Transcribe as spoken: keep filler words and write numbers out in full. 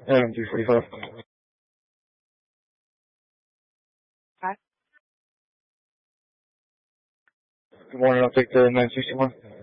M three forty-five. Hi. Good morning, I'll take the nine sixty-one.